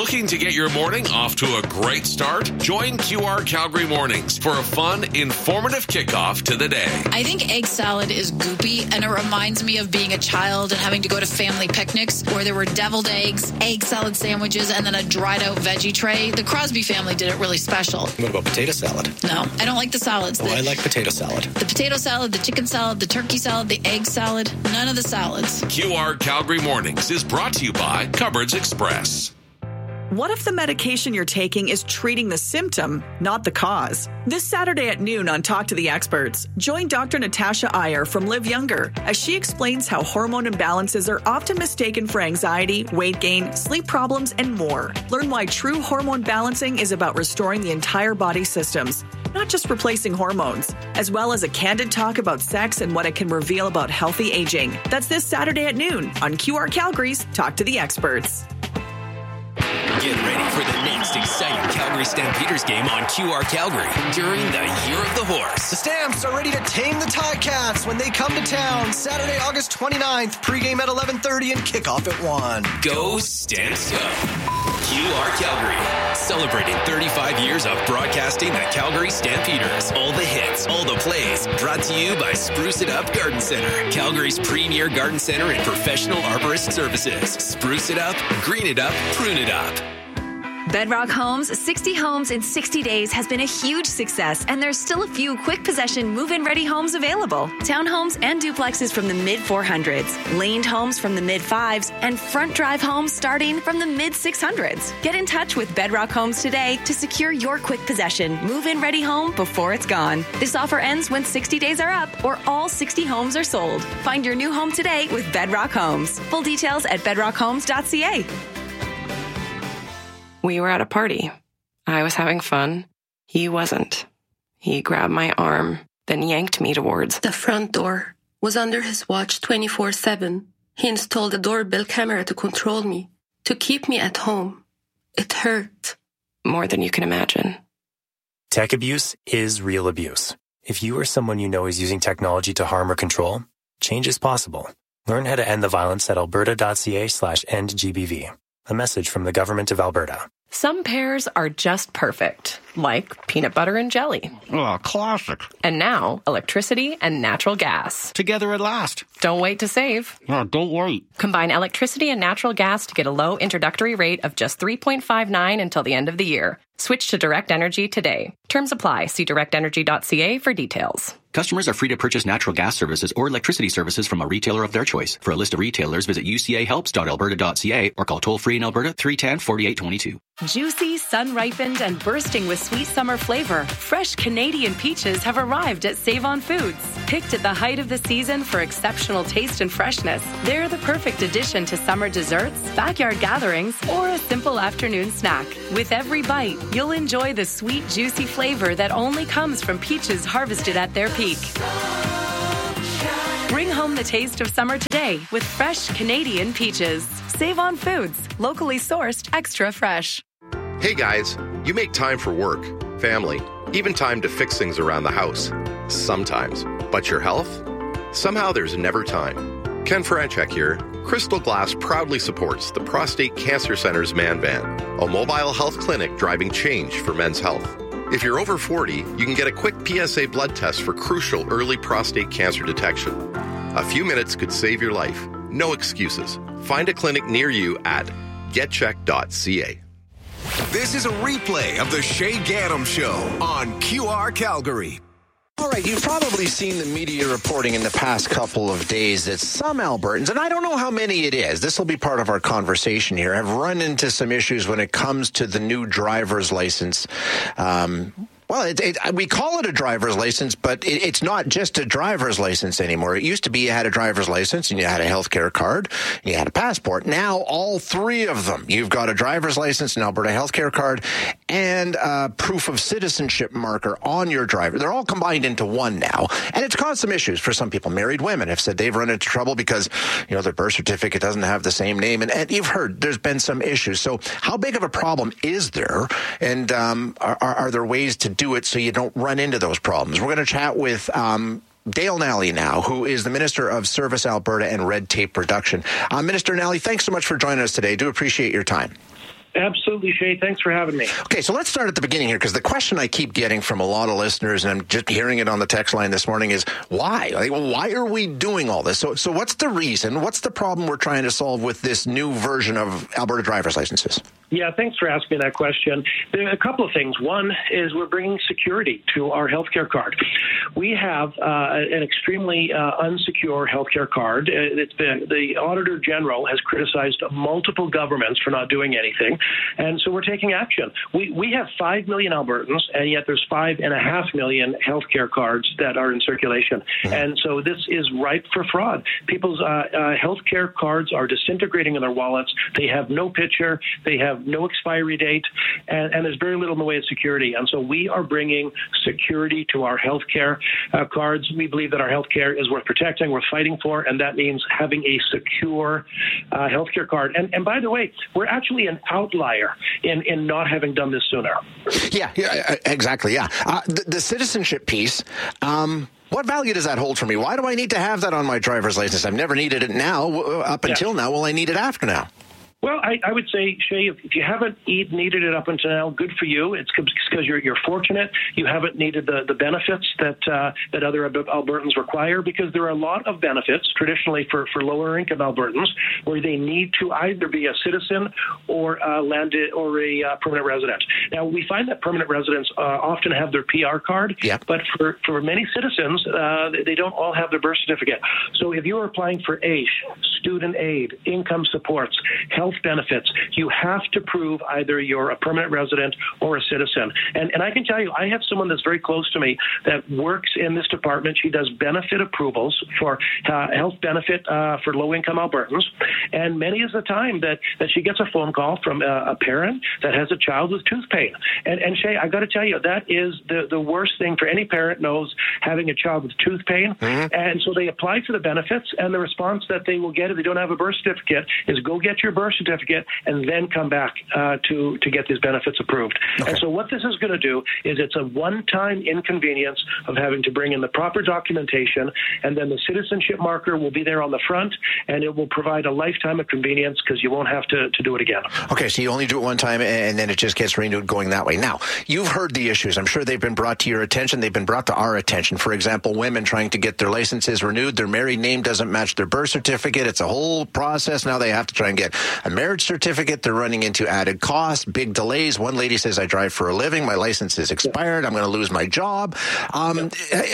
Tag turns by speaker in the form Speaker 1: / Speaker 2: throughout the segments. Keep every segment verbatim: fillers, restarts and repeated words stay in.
Speaker 1: Looking to get your morning off to a great start? Join Q R Calgary Mornings for a fun, informative kickoff to the day.
Speaker 2: I think egg salad is goopy, and it reminds me of being a child and having to go to family picnics where there were deviled eggs, egg salad sandwiches, and then a dried-out veggie tray. The Crosby family did it really special.
Speaker 3: What about potato salad?
Speaker 2: No, I don't like the salads.
Speaker 3: Oh,
Speaker 2: the,
Speaker 3: I like potato salad.
Speaker 2: The potato salad, the chicken salad, the turkey salad, the egg salad, none of the salads.
Speaker 1: Q R Calgary Mornings is brought to you by Cupboards Express.
Speaker 4: What if the medication you're taking is treating the symptom, not the cause? This Saturday at noon on Talk to the Experts, join Doctor Natasha Iyer from Live Younger as she explains how hormone imbalances are often mistaken for anxiety, weight gain, sleep problems, and more. Learn why true hormone balancing is about restoring the entire body systems, not just replacing hormones, as well as a candid talk about sex and what it can reveal about healthy aging. That's this Saturday at noon on Q R Calgary's Talk to the Experts.
Speaker 5: Get ready for the next exciting Calgary Stampeders game on Q R Calgary during the Year of the Horse.
Speaker 6: The Stamps are ready to tame the Ticats when they come to town Saturday, August twenty-ninth. Pregame at eleven thirty and kickoff at one.
Speaker 5: Go Stamps Go! Q R Calgary, celebrating thirty-five years of broadcasting the Calgary Stampeders. All the hits, all the plays, brought to you by Spruce It Up Garden Center, Calgary's premier garden center and professional arborist services. Spruce it up, green it up, prune it up.
Speaker 7: Bedrock Homes, sixty homes in sixty days has been a huge success, and there's still a few quick possession move-in ready homes available. Townhomes and duplexes from the mid four hundreds, laned homes from the mid fives, and front drive homes starting from the mid six hundreds. Get in touch with Bedrock Homes today to secure your quick possession move-in ready home before it's gone. This offer ends when sixty days are up or all sixty homes are sold. Find your new home today with Bedrock Homes. Full details at bedrock homes dot c a.
Speaker 8: We were at a party. I was having fun. He wasn't. He grabbed my arm, then yanked me towards
Speaker 9: the front door. Was under his watch twenty-four seven. He installed a doorbell camera to control me, to keep me at home. It hurt.
Speaker 8: More than you can imagine.
Speaker 10: Tech abuse is real abuse. If you or someone you know is using technology to harm or control, change is possible. Learn how to end the violence at alberta.ca slash end GBV. A message from the Government of Alberta.
Speaker 8: Some pairs are just perfect, like peanut butter and jelly.
Speaker 11: Oh, classic.
Speaker 8: And now, electricity and natural gas.
Speaker 11: Together at last.
Speaker 8: Don't wait to save.
Speaker 11: Oh, don't wait.
Speaker 8: Combine electricity and natural gas to get a low introductory rate of just three point five nine until the end of the year. Switch to Direct Energy today. Terms apply. See direct energy dot c a for details.
Speaker 12: Customers are free to purchase natural gas services or electricity services from a retailer of their choice. For a list of retailers, visit u c a helps dot alberta dot c a or call toll-free in Alberta three one zero, four eight two two.
Speaker 13: Juicy, sun-ripened, and bursting with sweet summer flavor, fresh Canadian peaches have arrived at Save-On Foods. Picked at the height of the season for exceptional taste and freshness, they're the perfect addition to summer desserts, backyard gatherings, or a simple afternoon snack. With every bite, you'll enjoy the sweet, juicy flavor that only comes from peaches harvested at their peak. Bring home the taste of summer today with fresh Canadian peaches. Save on Foods, locally sourced, extra fresh.
Speaker 14: Hey guys, you make time for work, family, even time to fix things around the house. Sometimes. But your health? Somehow there's never time. Ken Franchek here. Crystal Glass proudly supports the Prostate Cancer Center's Man Van, a mobile health clinic driving change for men's health. If you're over forty, you can get a quick P S A blood test for crucial early prostate cancer detection. A few minutes could save your life. No excuses. Find a clinic near you at get check dot c a.
Speaker 15: This is a replay of the Shay Gaddam Show on Q R Calgary.
Speaker 16: All right, you've probably seen the media reporting in the past couple of days that some Albertans, and I don't know how many it is, this will be part of our conversation here, have run into some issues when it comes to the new driver's license. Um, well, it, it, we call it a driver's license, but it, it's not just a driver's license anymore. It used to be you had a driver's license and you had a health care card and you had a passport. Now, all three of them. You've got a driver's license, an Alberta health care card, and a proof of citizenship marker on your driver. They're all combined into one now. And it's caused some issues for some people. Married women have said they've run into trouble because, you know, their birth certificate doesn't have the same name. And, and you've heard there's been some issues. So how big of a problem is there? And um, are, are there ways to do it so you don't run into those problems? We're going to chat with um, Dale Nally now, who is the Minister of Service Alberta and Red Tape Reduction. Uh, Minister Nally, thanks so much for joining us today. Do appreciate your time.
Speaker 17: Absolutely, Shay. Thanks for having me.
Speaker 16: Okay, so let's start at the beginning here, because the question I keep getting from a lot of listeners, and I'm just hearing it on the text line this morning, is why? Like, why are we doing all this? So, so what's the reason? What's the problem we're trying to solve with this new version of Alberta driver's licenses?
Speaker 17: Yeah, thanks for asking that question. There are a couple of things. One is we're bringing security to our healthcare card. We have uh, an extremely uh, unsecure healthcare card. It's been, the Auditor General has criticized multiple governments for not doing anything, and so we're taking action. We we have five million Albertans, and yet there's five and a half million healthcare cards that are in circulation, mm-hmm. and so this is ripe for fraud. People's uh, uh, healthcare cards are disintegrating in their wallets. They have no picture. They have no expiry date, and, and there's very little in the way of security. And so we are bringing security to our healthcare uh, cards. We believe that our healthcare is worth protecting, worth fighting for, and that means having a secure uh, healthcare card. And, and by the way, we're actually an outlier in, in not having done this sooner.
Speaker 16: Yeah, yeah, exactly. Yeah, uh, the, the citizenship piece. Um, What value does that hold for me? Why do I need to have that on my driver's license? I've never needed it now, up until yeah. now. Will I need it after now?
Speaker 17: Well, I, I would say, Shay, if, if you haven't eat, needed it up until now, good for you. It's because you're you're fortunate. You haven't needed the, the benefits that uh, that other Albertans require, because there are a lot of benefits traditionally for, for lower income Albertans where they need to either be a citizen or uh, landed or a uh, permanent resident. Now, we find that permanent residents uh, often have their P R card,
Speaker 16: yeah.
Speaker 17: but for, for many citizens, uh, they don't all have their birth certificate. So if you are applying for A I S, student aid, income supports, health benefits, you have to prove either you're a permanent resident or a citizen. And and I can tell you, I have someone that's very close to me that works in this department. She does benefit approvals for uh, health benefit uh, for low-income Albertans. And many is the time that, that she gets a phone call from a, a parent that has a child with tooth pain. And, and Shay, I got to tell you, that is the, the worst thing for any parent knows, having a child with tooth pain. Mm-hmm. And so they apply for the benefits, and the response that they will get if they don't have a birth certificate is go get your birth certificate and then come back uh, to, to get these benefits approved. Okay. And so what this is going to do is it's a one-time inconvenience of having to bring in the proper documentation, and then the citizenship marker will be there on the front, and it will provide a lifetime of convenience because you won't have to, to do it again.
Speaker 16: Okay, so you only do it one time, and then it just gets renewed going that way. Now, you've heard the issues. I'm sure they've been brought to your attention. They've been brought to our attention. For example, women trying to get their licenses renewed. Their married name doesn't match their birth certificate. It's a whole process. Now they have to try and get a marriage certificate. They're running into added costs, big delays. One lady says, I drive for a living. My license is expired. I'm going to lose my job. Um,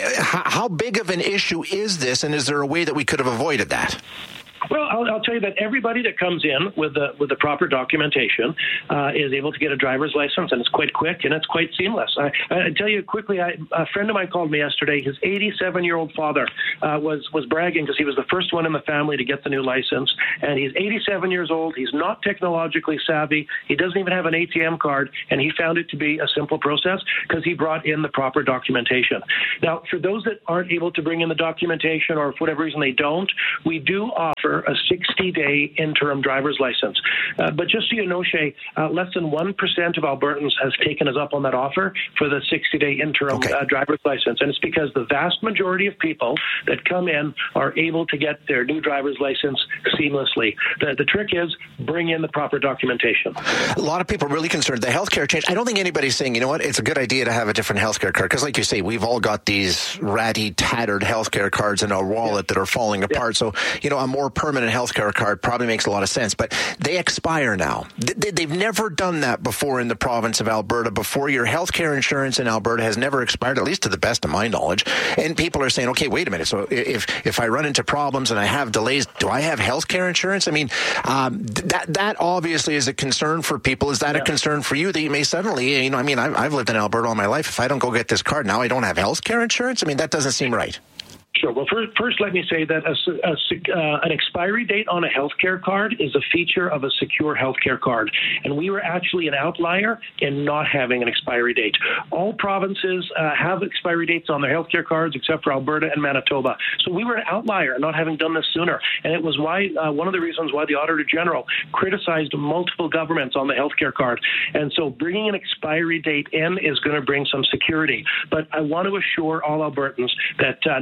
Speaker 16: how big of an issue is this, and is there a way that we could have avoided that?
Speaker 17: Well, I'll, I'll tell you that everybody that comes in with the with the proper documentation uh, is able to get a driver's license, and it's quite quick and it's quite seamless. I, I tell you quickly, I, a friend of mine called me yesterday. His eighty-seven-year-old father uh, was was bragging because he was the first one in the family to get the new license, and he's eighty-seven years old. He's not technologically savvy. He doesn't even have an A T M card, and he found it to be a simple process because he brought in the proper documentation. Now, for those that aren't able to bring in the documentation, or for whatever reason they don't, we do offer a sixty-day interim driver's license. Uh, but just so you know, Shay, uh, less than one percent of Albertans has taken us up on that offer for the sixty-day interim okay. uh, driver's license. And it's because the vast majority of people that come in are able to get their new driver's license seamlessly. The, the trick is bring in the proper documentation.
Speaker 16: A lot of people are really concerned. The healthcare change, I don't think anybody's saying, you know what, it's a good idea to have a different healthcare card. Because like you say, we've all got these ratty, tattered healthcare cards in our wallet yeah. that are falling apart. Yeah. So, you know, a more permanent healthcare card probably makes a lot of sense, but they expire now. They've never done that before in the province of Alberta. Before, your healthcare insurance in Alberta has never expired, at least to the best of my knowledge. And people are saying, okay, wait a minute. So if if I run into problems and I have delays, do I have healthcare insurance? I mean, um, that that obviously is a concern for people. Is that yeah. a concern for you that you may suddenly, you know, I mean, I've, I've lived in Alberta all my life. If I don't go get this card now, I don't have healthcare insurance? I mean, that doesn't seem right.
Speaker 17: Sure. Well, first, first, let me say that a, a, uh, an expiry date on a healthcare card is a feature of a secure healthcare card, and we were actually an outlier in not having an expiry date. All provinces uh, have expiry dates on their healthcare cards, except for Alberta and Manitoba. So we were an outlier, not having done this sooner, and it was why uh, one of the reasons why the Auditor General criticized multiple governments on the healthcare card. And so bringing an expiry date in is going to bring some security. But I want to assure all Albertans that uh, not only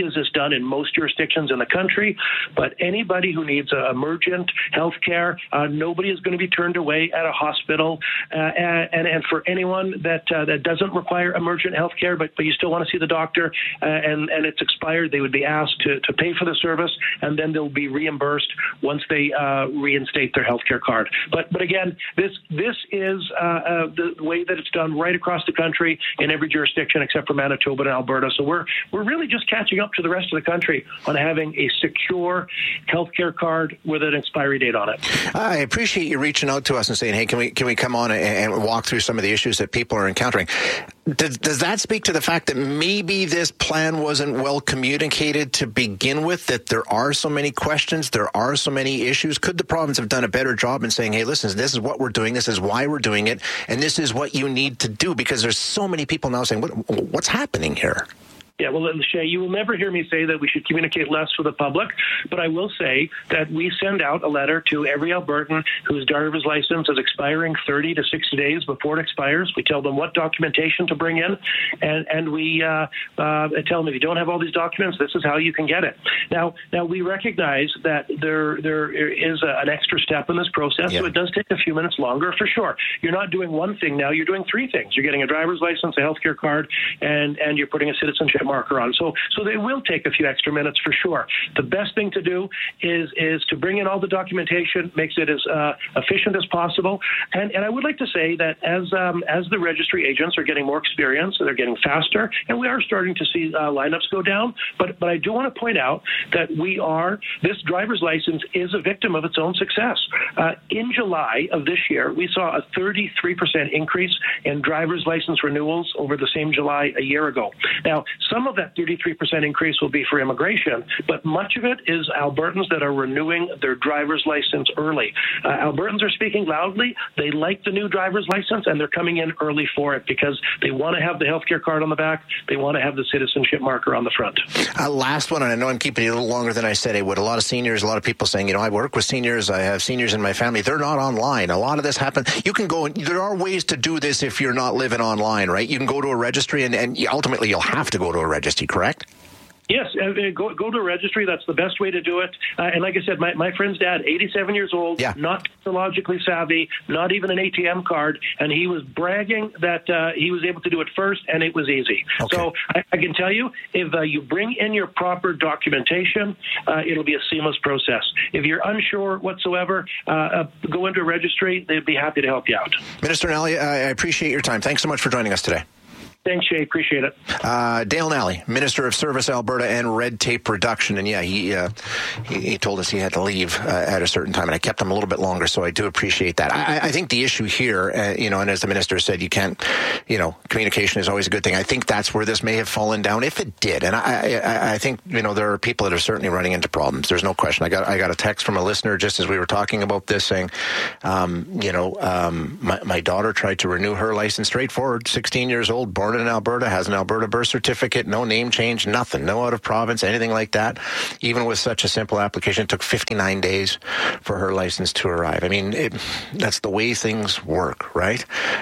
Speaker 17: as this done in most jurisdictions in the country. But anybody who needs uh, emergent health care, uh, nobody is going to be turned away at a hospital. Uh, and, and for anyone that uh, that doesn't require emergent health care, but, but you still want to see the doctor uh, and, and it's expired, they would be asked to, to pay for the service, and then they'll be reimbursed once they uh, reinstate their health care card. But but again, this this is uh, uh, the way that it's done right across the country in every jurisdiction except for Manitoba and Alberta. So we're we're really just catching up to the rest of the country on having a secure health care card with an expiry date on it.
Speaker 16: I appreciate you reaching out to us and saying, hey, can we can we come on and, and walk through some of the issues that people are encountering? Does, does that speak to the fact that maybe this plan wasn't well communicated to begin with, that there are so many questions, there are so many issues? Could the province have done a better job in saying, hey, listen, this is what we're doing, this is why we're doing it, and this is what you need to do? Because there's so many people now saying, what, what's happening here?
Speaker 17: Yeah, well, Shay, you will never hear me say that we should communicate less with the public, but I will say that we send out a letter to every Albertan whose driver's license is expiring thirty to sixty days before it expires. We tell them what documentation to bring in, and, and we uh, uh, tell them if you don't have all these documents, this is how you can get it. Now, now we recognize that there there is a, an extra step in this process, yeah. so it does take a few minutes longer for sure. You're not doing one thing now, you're doing three things. You're getting a driver's license, a healthcare card, and, and you're putting a citizenship marker on. So so they will take a few extra minutes for sure. The best thing to do is is to bring in all the documentation, makes it as uh, efficient as possible. And and I would like to say that as um, as the registry agents are getting more experience, they're getting faster, and we are starting to see uh, lineups go down. But but I do want to point out that we are, this driver's license is a victim of its own success. Uh, in July of this year, we saw a thirty-three percent increase in driver's license renewals over the same July a year ago. Now, some of that thirty-three percent increase will be for immigration, but much of it is Albertans that are renewing their driver's license early. Uh, Albertans are speaking loudly. They like the new driver's license, and they're coming in early for it because they want to have the healthcare card on the back. They want to have the citizenship marker on the front. Uh,
Speaker 16: last one, and I know I'm keeping it a little longer than I said I would. A lot of seniors, a lot of people saying, you know, I work with seniors. I have seniors in my family. They're not online. A lot of this happens. You can go, and there are ways to do this if you're not living online, right? You can go to a registry, and, and ultimately you'll have to go to a registry, correct?
Speaker 17: Yes, uh, go go to a registry. That's the best way to do it. Uh, and like I said, my, my friend's dad, eighty-seven years old, yeah. not technologically savvy, not even an A T M card, and he was bragging that uh, he was able to do it first, and it was easy. Okay. So I, I can tell you, if uh, you bring in your proper documentation, uh, it'll be a seamless process. If you're unsure whatsoever, uh, uh, go into a registry. They'd be happy to help you out.
Speaker 16: Minister Nally, I appreciate your time. Thanks so much for joining us today.
Speaker 17: Thanks, Shay. Appreciate it.
Speaker 16: Uh, Dale Nally, Minister of Service Alberta and Red Tape Reduction. And yeah, he uh, he, he told us he had to leave uh, at a certain time, and I kept him a little bit longer, so I do appreciate that. I, I think the issue here, uh, you know, and as the Minister said, you can't, you know, communication is always a good thing. I think that's where this may have fallen down, if it did. And I, I, I think, you know, there are people that are certainly running into problems. There's no question. I got I got a text from a listener just as we were talking about this saying, um, you know, um, my, my daughter tried to renew her license, straightforward, sixteen years old, born in Alberta, has an Alberta birth certificate, no name change, nothing, no out of province, anything like that. Even with such a simple application, it took fifty-nine days for her license to arrive. I mean, it, that's the way things work, right?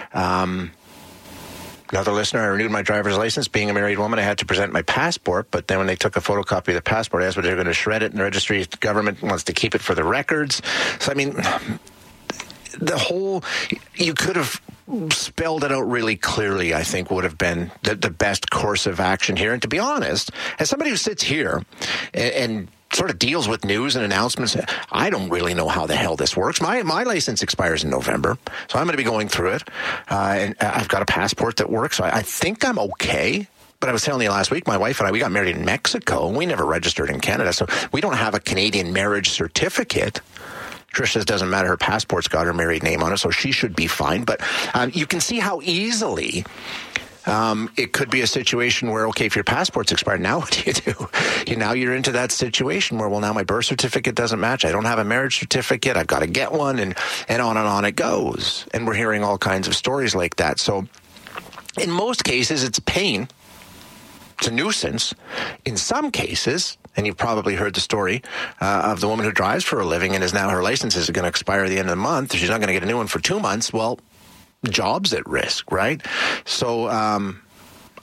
Speaker 16: Um, Another listener, I renewed my driver's license. Being a married woman, I had to present my passport, but then when they took a photocopy of the passport, I asked whether they were going to shred it, and the registry government wants to keep it for the records. So, I mean, the whole, you could have spelled it out really clearly, I think, would have been the, the best course of action here. And to be honest, as somebody who sits here and, and sort of deals with news and announcements, I don't really know how the hell this works. My my license expires in November, so I'm going to be going through it. Uh, and I've got a passport that works, so I, I think I'm okay. But I was telling you last week, my wife and I, we got married in Mexico, and we never registered in Canada, so we don't have a Canadian marriage certificate. Trish says doesn't matter. Her passport's got her married name on it, so she should be fine. But um, you can see how easily um, it could be a situation where, okay, if your passport's expired, now what do you do? You, now you're into that situation where, well, now my birth certificate doesn't match. I don't have a marriage certificate. I've got to get one, and, and on and on it goes. And we're hearing all kinds of stories like that. So in most cases, it's a pain. It's a nuisance. In some cases, and you've probably heard the story uh, of the woman who drives for a living and is now her license is going to expire at the end of the month. She's not going to get a new one for two months. Well, job's at risk, right? So um,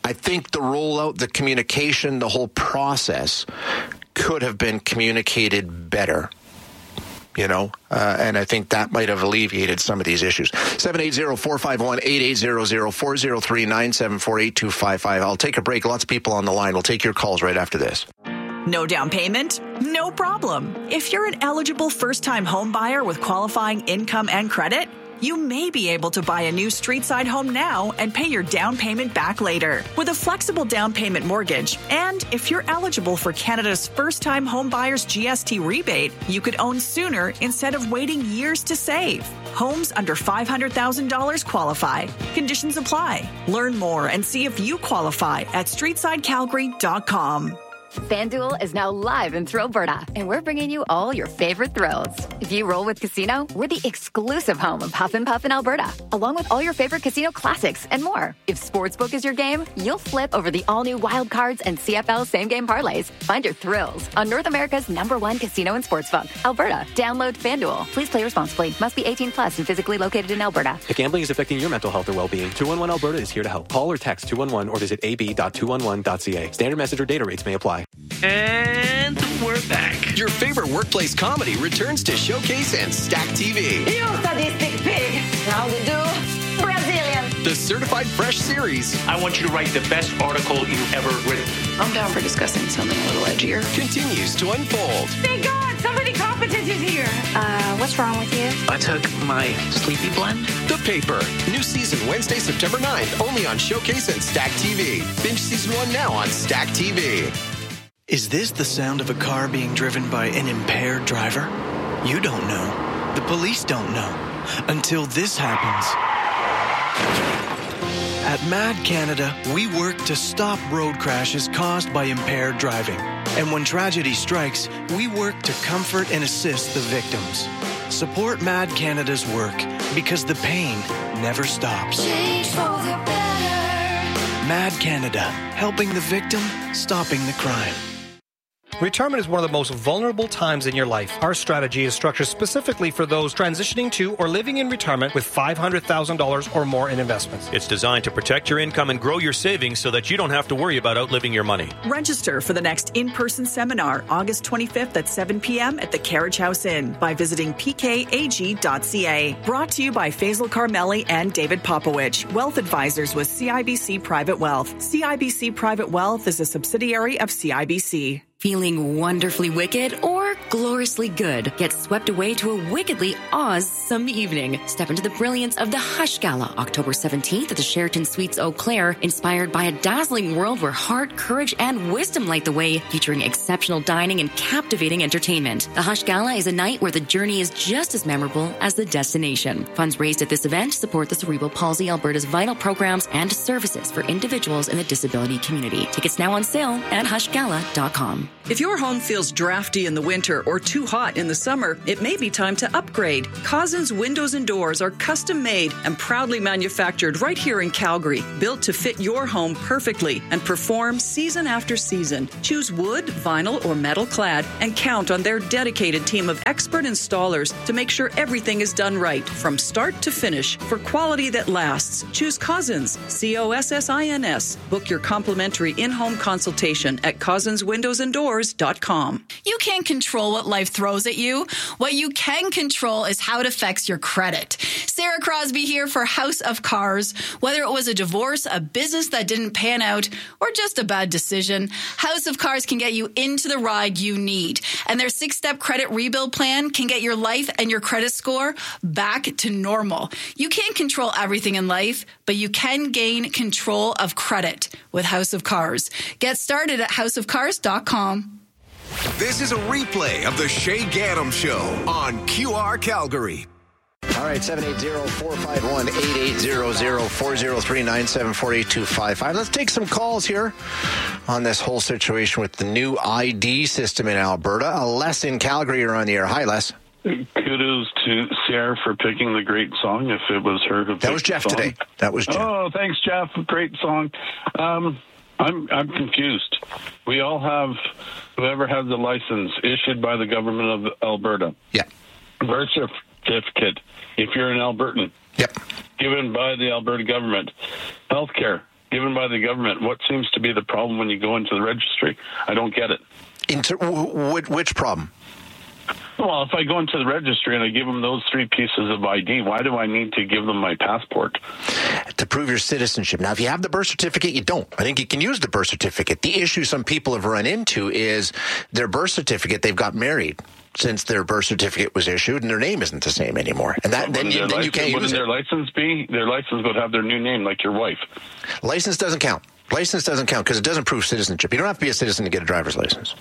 Speaker 16: I think the rollout, the communication, the whole process could have been communicated better. You know, uh, and I think that might have alleviated some of these issues. seven eight zero, four five one, eight eight zero zero, four zero three, nine seven four, eight two five five. I'll take a break. Lots of people on the line. We'll take your calls right after this.
Speaker 4: No down payment? No problem. If you're an eligible first-time home buyer with qualifying income and credit, you may be able to buy a new street-side home now and pay your down payment back later with a flexible down payment mortgage. And if you're eligible for Canada's first-time home buyers G S T rebate, you could own sooner instead of waiting years to save. Homes under five hundred thousand dollars qualify. Conditions apply. Learn more and see if you qualify at street side calgary dot com.
Speaker 18: FanDuel is now live in Thrillberta, and we're bringing you all your favorite thrills. If you roll with Casino, we're the exclusive home of Puff and Puff in Alberta, along with all your favorite casino classics and more. If Sportsbook is your game, you'll flip over the all-new Wild Cards and C F L same-game parlays. Find your thrills on North America's number one casino and sportsbook, Alberta. Download FanDuel. Please play responsibly. Must be eighteen plus and physically located in Alberta.
Speaker 19: If gambling is affecting your mental health or well-being, two one one Alberta is here to help. Call or text two one one or visit a b dot two one one dot c a. Standard message or data rates may apply.
Speaker 5: And we're back. Your favorite workplace comedy returns to Showcase and Stack T V.
Speaker 20: You sadistic pig. How to do? Brazilian.
Speaker 5: The Certified Fresh series.
Speaker 21: I want you to write the best article you've ever written.
Speaker 2: I'm down for discussing something a little edgier.
Speaker 5: Continues to unfold.
Speaker 20: Thank God, somebody competent is here.
Speaker 2: Uh, what's wrong with you?
Speaker 21: I took my sleepy blend.
Speaker 5: The Paper. New season Wednesday, September ninth. Only on Showcase and Stack T V. Binge season one now on Stack T V.
Speaker 22: Is this the sound of a car being driven by an impaired driver? You don't know. The police don't know. Until this happens. At Mad Canada, we work to stop road crashes caused by impaired driving. And when tragedy strikes, we work to comfort and assist the victims. Support Mad Canada's work because the pain never stops.
Speaker 23: Change for the better.
Speaker 22: Mad Canada, helping the victim, stopping the crime.
Speaker 24: Retirement is one of the most vulnerable times in your life. Our strategy is structured specifically for those transitioning to or living in retirement with five hundred thousand dollars or more in investments.
Speaker 25: It's designed to protect your income and grow your savings so that you don't have to worry about outliving your money.
Speaker 4: Register for the next in-person seminar, August twenty-fifth at seven p.m. at the Carriage House Inn by visiting p k a g dot c a. Brought to you by Faisal Carmeli and David Popowich, Wealth Advisors with C I B C Private Wealth. C I B C Private Wealth is a subsidiary of C I B C.
Speaker 26: Feeling wonderfully wicked or gloriously good? Get swept away to a wickedly awesome evening. Step into the brilliance of the Hush Gala, October seventeenth at the Sheraton Suites Eau Claire, inspired by a dazzling world where heart, courage, and wisdom light the way, featuring exceptional dining and captivating entertainment. The Hush Gala is a night where the journey is just as memorable as the destination. Funds raised at this event support the Cerebral Palsy Alberta's vital programs and services for individuals in the disability community. Tickets now on sale at hush gala dot com.
Speaker 27: If your home feels drafty in the winter or too hot in the summer, it may be time to upgrade. Cousins Windows and Doors are custom made and proudly manufactured right here in Calgary, built to fit your home perfectly and perform season after season. Choose wood, vinyl, or metal clad and count on their dedicated team of expert installers to make sure everything is done right from start to finish for quality that lasts. Choose Cousins, C O S S I N S. Book your complimentary in-home consultation at cousins windows and doors dot com.
Speaker 2: You can't control what life throws at you. What you can control is how it affects your credit. Sarah Crosby here for House of Cars. Whether it was a divorce, a business that didn't pan out, or just a bad decision, House of Cars can get you into the ride you need. And their six-step credit rebuild plan can get your life and your credit score back to normal. You can't control everything in life, but you can gain control of credit with House of Cars. Get started at house of cars dot com.
Speaker 15: This is a replay of the Shay Gaddam Show on Q R Calgary.
Speaker 16: All right, seven eight zero, four five one, eight eight zero zero, four zero three, nine seven four, eight two five five. Let's take some calls here on this whole situation with the new I D system in Alberta. Les in Calgary, you're on the air. Hi, Les.
Speaker 28: Kudos to Sarah for picking the great song, if it was her to pick
Speaker 16: That was Jeff today. That was Jeff.
Speaker 28: Oh, thanks, Jeff. Great song. Um, I'm I'm confused. We all have, whoever has the license issued by the government of Alberta.
Speaker 16: Yeah.
Speaker 28: Birth certificate, if you're an Albertan.
Speaker 16: Yep.
Speaker 28: Given by the Alberta government. Healthcare, given by the government. What seems to be the problem when you go into the registry? I don't get it.
Speaker 16: Inter- w- which problem?
Speaker 28: Well, if I go into the registry and I give them those three pieces of I D, why do I need to give them my passport?
Speaker 16: To prove your citizenship. Now, if you have the birth certificate, you don't. I think you can use the birth certificate. The issue some people have run into is their birth certificate, they've got married since their birth certificate was issued, and their name isn't the same anymore. And that then, you, then you can't use it.
Speaker 28: Wouldn't their license be? Their license would have their new name, like your wife.
Speaker 16: License doesn't count. License doesn't count because it doesn't prove citizenship. You don't have to be a citizen to get a driver's license.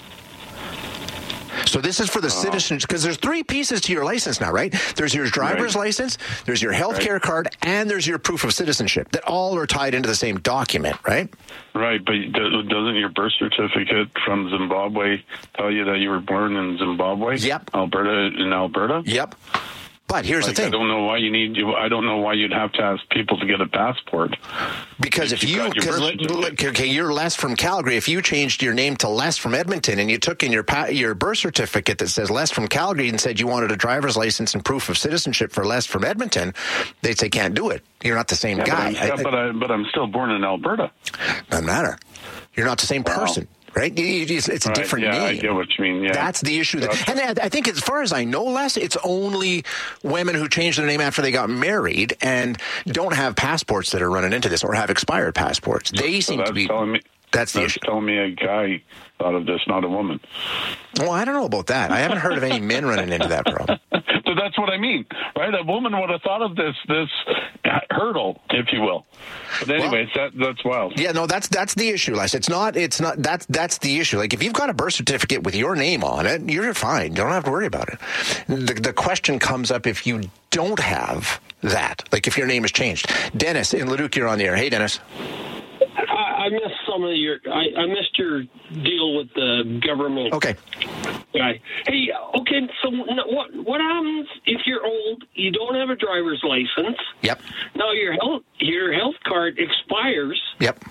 Speaker 16: So this is for the oh. citizens, because there's three pieces to your license now, right? There's your driver's right. license, there's your health care right. card, and there's your proof of citizenship that all are tied into the same document, right?
Speaker 28: Right, but doesn't your birth certificate from Zimbabwe tell you that you were born in Zimbabwe?
Speaker 16: Yep.
Speaker 28: Alberta, in Alberta?
Speaker 16: Yep. But here's
Speaker 28: like,
Speaker 16: the thing.
Speaker 28: I don't know why you need. I don't know why you'd have to ask people to get a passport.
Speaker 16: Because if, if you, because okay, you're Les from Calgary. If you changed your name to Les from Edmonton and you took in your your birth certificate that says Les from Calgary and said you wanted a driver's license and proof of citizenship for Les from Edmonton, they'd say can't do it. You're not the same
Speaker 28: yeah,
Speaker 16: guy.
Speaker 28: But I'm, I, but, I, but I'm still born in Alberta.
Speaker 16: Doesn't matter. You're not the same wow. person. Right? It's a
Speaker 28: right.
Speaker 16: different
Speaker 28: yeah,
Speaker 16: name.
Speaker 28: I get what you mean. Yeah.
Speaker 16: That's the issue. That, and I think as far as I know, Les, it's only women who change their name after they got married and don't have passports that are running into this or have expired passports. They
Speaker 28: so
Speaker 16: seem to be...
Speaker 28: Me,
Speaker 16: that's the
Speaker 28: that's
Speaker 16: issue.
Speaker 28: telling me a guy thought of this, not a woman.
Speaker 16: Well, I don't know about that. I haven't heard of any men running into that problem.
Speaker 28: So that's what I mean, right? A woman would have thought of this this hurdle, if you will. But anyways, well, that that's wild.
Speaker 16: Yeah, no, that's that's the issue, Les. It's not. It's not. That's that's the issue. Like if you've got a birth certificate with your name on it, you're fine. You don't have to worry about it. The the question comes up if you don't have that. Like if your name has changed. Dennis in Leduc, you're on the air. Hey, Dennis.
Speaker 1: I missed some of your. I, I missed your deal with the government.
Speaker 16: Okay.
Speaker 1: Guy. Hey. Okay. So what? What happens if you're old? You don't have a driver's license.
Speaker 16: Yep.
Speaker 1: Now your health your health card expires.
Speaker 16: Yep.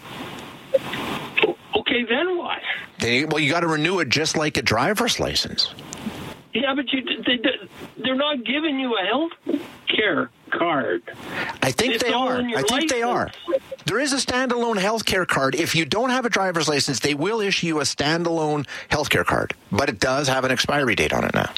Speaker 1: Okay. Then what?
Speaker 16: They, well, you got to renew it just like a driver's license.
Speaker 1: Yeah, but you, they, they're not giving you a health care card.
Speaker 16: I think
Speaker 1: it's
Speaker 16: they are. I think
Speaker 1: license.
Speaker 16: they are. There is a standalone health care card. If you don't have a driver's license, they will issue you a standalone health care card. But it does have an expiry date on it now.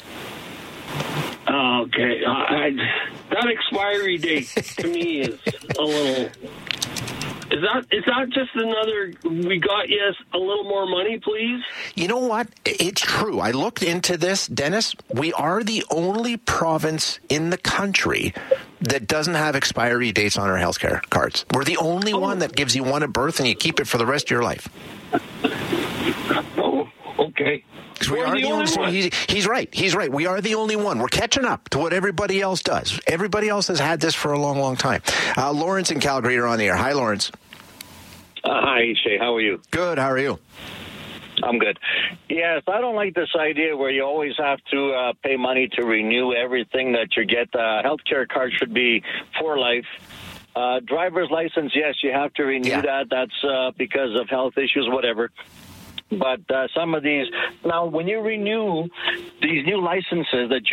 Speaker 1: Okay. I, that expiry date to me is a little... Is that is that just another, we got yes, a little more money, please?
Speaker 16: You know what? It's true. I looked into this, Dennis. We are the only province in the country that doesn't have expiry dates on our healthcare cards. We're the only oh. one that gives you one at birth and you keep it for the rest of your life.
Speaker 1: Oh, okay.
Speaker 16: We are the only one. He, he's right. He's right. We are the only one. We're catching up to what everybody else does. Everybody else has had this for a long, long time. Uh, Lawrence in Calgary, you're on the air. Hi, Lawrence.
Speaker 3: Uh, hi, Shay. How are you?
Speaker 16: Good. How are you?
Speaker 3: I'm good. Yes, I don't like this idea where you always have to uh, pay money to renew everything that you get. Uh, healthcare card should be for life. Uh, driver's license, yes, you have to renew yeah. that. That's uh, because of health issues, whatever. But uh, some of these, now when you renew these new licenses that